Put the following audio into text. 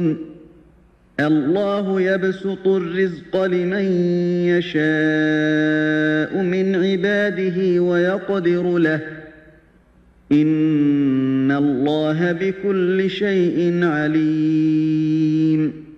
الله يبسط الرزق لمن يشاء من عباده ويقدر له إن الله بكل شيء عليم